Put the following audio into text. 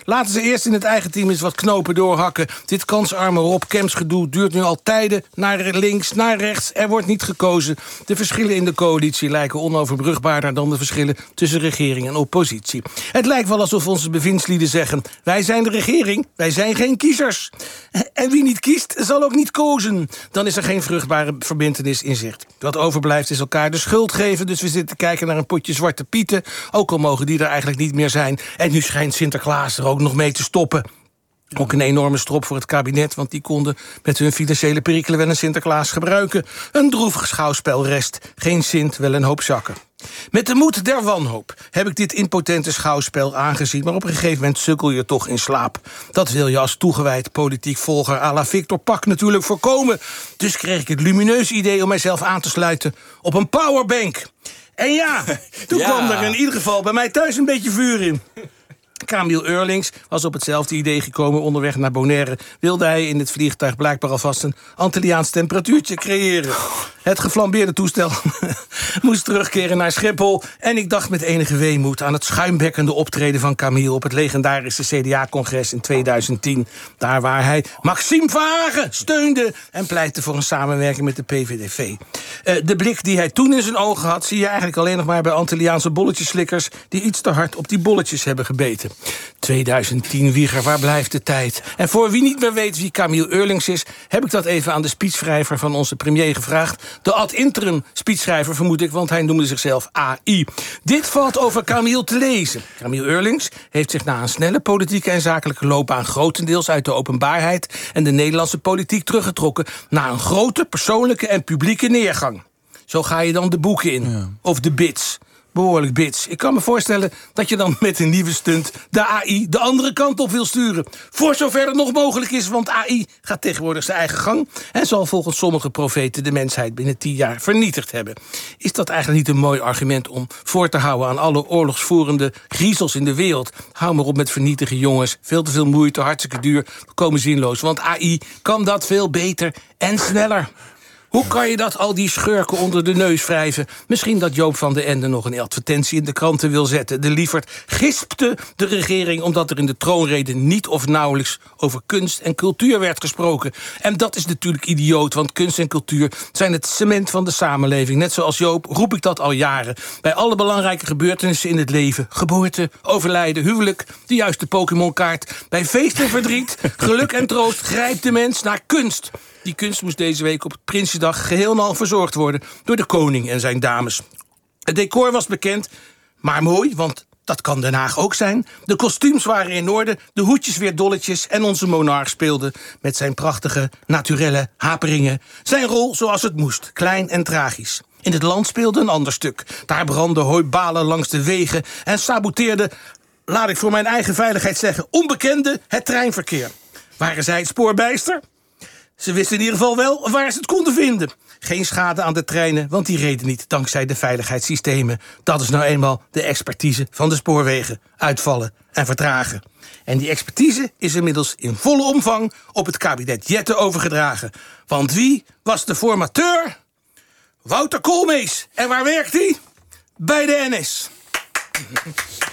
Laten ze eerst in het eigen team eens wat knopen doorhakken. Dit kansarme Rob Kemps gedoe duurt nu al tijden. Naar links, naar rechts, er wordt niet gekozen. De verschillen in de coalitie lijken onoverbrugbaarder dan de verschillen tussen regering en oppositie. Het lijkt wel alsof onze bewindslieden zeggen: wij zijn de regering, wij zijn geen kiezers. En wie niet kiest, zal ook niet kozen. Dan is er geen vruchtbare verbintenis in zicht. Wat overblijft is elkaar de schuld geven. Dus we zitten te kijken naar een potje Zwarte Pieten. Ook al mogen die er eigenlijk niet meer zijn. En nu schijnt Sinterklaas er ook nog mee te stoppen. Ook een enorme strop voor het kabinet, want die konden met hun financiële perikelen wel een Sinterklaas gebruiken. Een droevig schouwspel rest, geen Sint, wel een hoop zakken. Met de moed der wanhoop heb ik dit impotente schouwspel aangezien, maar op een gegeven moment sukkel je toch in slaap. Dat wil je als toegewijd politiek volger à la Victor Pak natuurlijk voorkomen. Dus kreeg ik het lumineuze idee om mijzelf aan te sluiten op een powerbank. En ja, toen kwam er in ieder geval bij mij thuis een beetje vuur in. Camille Eurlings was op hetzelfde idee gekomen. Onderweg naar Bonaire wilde hij in het vliegtuig blijkbaar alvast een Antilliaans temperatuurtje creëren. Het geflambeerde toestel moest terugkeren naar Schiphol. En ik dacht met enige weemoed aan het schuimbekkende optreden van Camille op het legendarische CDA-congres in 2010. Daar waar hij Maxime Verhagen steunde en pleitte voor een samenwerking met de PVDV. De blik die hij toen in zijn ogen had, zie je eigenlijk alleen nog maar bij Antilliaanse bolletjeslikkers die iets te hard op die bolletjes hebben gebeten. 2010, Wieger, waar blijft de tijd? En voor wie niet meer weet wie Camille Eurlings is, heb ik dat even aan de speechschrijver van onze premier gevraagd. De ad interim speechschrijver, vermoed ik, want hij noemde zichzelf AI. Dit valt over Camille te lezen. Camille Eurlings heeft zich na een snelle politieke en zakelijke loopbaan grotendeels uit de openbaarheid en de Nederlandse politiek teruggetrokken na een grote persoonlijke en publieke neergang. Zo ga je dan de boeken in. Ja. Of de bits. Behoorlijk bits. Ik kan me voorstellen dat je dan met een nieuwe stunt de AI de andere kant op wil sturen. Voor zover het nog mogelijk is, want AI gaat tegenwoordig zijn eigen gang en zal volgens sommige profeten de mensheid binnen 10 jaar vernietigd hebben. Is dat eigenlijk niet een mooi argument om voor te houden aan alle oorlogsvoerende griezels in de wereld? Hou maar op met vernietigen, jongens. Veel te veel moeite, hartstikke duur, komen zinloos. Want AI kan dat veel beter en sneller. Hoe kan je dat al die schurken onder de neus wrijven? Misschien dat Joop van den Ende nog een advertentie in de kranten wil zetten. De lieverd gispte de regering omdat er in de troonrede niet of nauwelijks over kunst en cultuur werd gesproken. En dat is natuurlijk idioot, want kunst en cultuur zijn het cement van de samenleving. Net zoals Joop roep ik dat al jaren. Bij alle belangrijke gebeurtenissen in het leven, geboorte, overlijden, huwelijk, de juiste Pokémon-kaart. Bij feest en verdriet, geluk en troost grijpt de mens naar kunst. Die kunst moest deze week op het Prinsjesdag geheel en al verzorgd worden door de koning en zijn dames. Het decor was bekend, maar mooi, want dat kan Den Haag ook zijn. De kostuums waren in orde, de hoedjes weer dolletjes en onze monarch speelde met zijn prachtige, naturelle haperingen zijn rol zoals het moest, klein en tragisch. In het land speelde een ander stuk. Daar brandden hooibalen langs de wegen en saboteerde, laat ik voor mijn eigen veiligheid zeggen, onbekende het treinverkeer. Waren zij het spoorbijster? Ze wisten in ieder geval wel waar ze het konden vinden. Geen schade aan de treinen, want die reden niet dankzij de veiligheidssystemen. Dat is nou eenmaal de expertise van de spoorwegen. Uitvallen en vertragen. En die expertise is inmiddels in volle omvang op het kabinet Jette overgedragen. Want wie was de formateur? Wouter Koolmees. En waar werkt hij? Bij de NS.